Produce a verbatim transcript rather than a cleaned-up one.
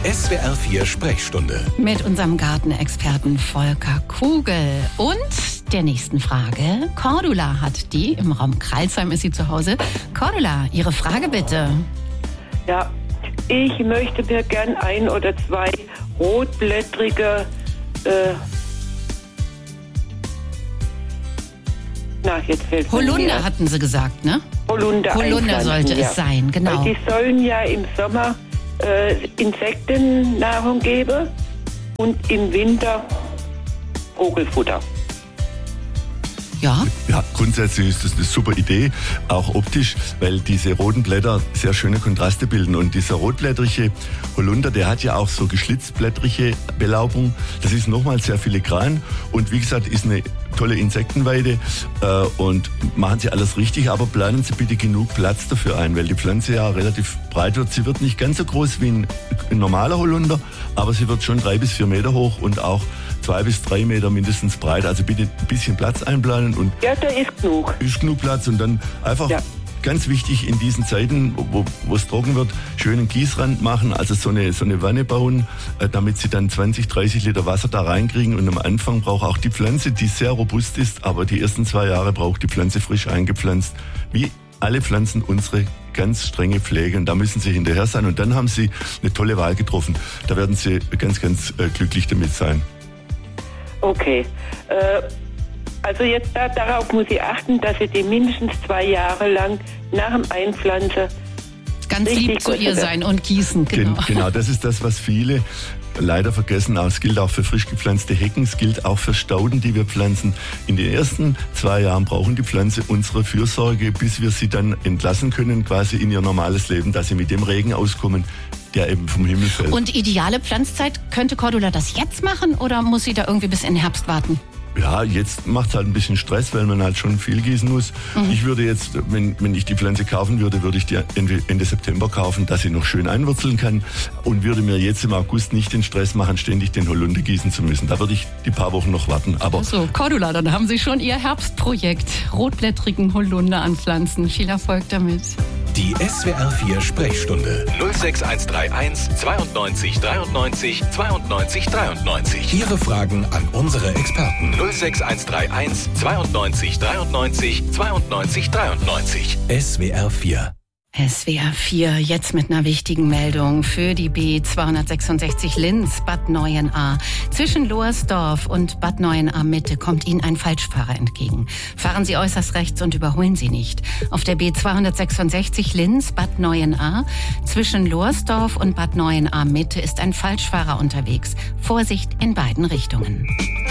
Die S W R vier Sprechstunde. Mit unserem Gartenexperten Volker Kugel. Und der nächsten Frage. Cordula hat die. Im Raum Crailsheim ist sie zu Hause. Cordula, Ihre Frage bitte. Ja, ich möchte mir gern ein oder zwei rotblättrige, äh, na, jetzt fällt mir Holunder nicht ein. hatten Sie gesagt, ne? Holunder, Holunder einpflanzen, sollte ja. es sein, genau. Weil die sollen ja im Sommer äh, Insektennahrung geben und im Winter Vogelfutter. Ja. Ja, grundsätzlich ist das eine super Idee, auch optisch, weil diese roten Blätter sehr schöne Kontraste bilden. Und dieser rotblättrige Holunder, der hat ja auch so geschlitzblättrige Belaubung. Das ist nochmal sehr filigran und wie gesagt, ist eine tolle Insektenweide äh, und machen Sie alles richtig, aber planen Sie bitte genug Platz dafür ein, weil die Pflanze ja relativ breit wird. Sie wird nicht ganz so groß wie ein, ein normaler Holunder, aber sie wird schon drei bis vier Meter hoch und auch zwei bis drei Meter mindestens breit. Also bitte ein bisschen Platz einplanen und Ja, da ist genug. ist genug Platz und dann einfach Ja. ganz wichtig in diesen Zeiten, wo, wo es trocken wird, schönen Gießrand machen, also so eine, so eine Wanne bauen, äh, damit Sie dann zwanzig, dreißig Liter Wasser da reinkriegen und am Anfang braucht auch die Pflanze, die sehr robust ist, aber die ersten zwei Jahre braucht die Pflanze frisch eingepflanzt, wie alle Pflanzen unsere ganz strenge Pflege und da müssen Sie hinterher sein und dann haben Sie eine tolle Wahl getroffen. Da werden Sie ganz, ganz äh, glücklich damit sein. Okay. Äh, also jetzt da, darauf muss ich achten, dass ich die mindestens zwei Jahre lang nach dem Einpflanzen Ganz Richtig lieb zu gut, ihr bitte. sein und gießen, genau. Gen- Genau, das ist das, was viele leider vergessen. Aber es gilt auch für frisch gepflanzte Hecken, es gilt auch für Stauden, die wir pflanzen. In den ersten zwei Jahren brauchen die Pflanze unsere Fürsorge, bis wir sie dann entlassen können, quasi in ihr normales Leben, dass sie mit dem Regen auskommen, der eben vom Himmel fällt. Und ideale Pflanzzeit, könnte Cordula das jetzt machen oder muss sie da irgendwie bis in den Herbst warten? Ja, jetzt macht es halt ein bisschen Stress, weil man halt schon viel gießen muss. Mhm. Ich würde jetzt, wenn, wenn ich die Pflanze kaufen würde, würde ich die Ende, Ende September kaufen, dass sie noch schön einwurzeln kann und würde mir jetzt im August nicht den Stress machen, ständig den Holunder gießen zu müssen. Da würde ich die paar Wochen noch warten. Aber So, Cordula, dann haben Sie schon Ihr Herbstprojekt. Rotblättrigen Holunder anpflanzen. Viel Erfolg damit. Die S W R vier Sprechstunde. null sechs eins drei eins zweiundneunzig dreiundneunzig zweiundneunzig dreiundneunzig. Ihre Fragen an unsere Experten. null sechs eins drei eins zweiundneunzig dreiundneunzig zweiundneunzig dreiundneunzig. S W R vier. S W R vier, jetzt mit einer wichtigen Meldung für die B zweihundertsechsundsechzig Linz, Bad Neuenahr. Zwischen Lohersdorf und Bad Neuenahr Mitte kommt Ihnen ein Falschfahrer entgegen. Fahren Sie äußerst rechts und überholen Sie nicht. Auf der B zweihundertsechsundsechzig Linz, Bad Neuenahr, zwischen Lohersdorf und Bad Neuenahr Mitte ist ein Falschfahrer unterwegs. Vorsicht in beiden Richtungen.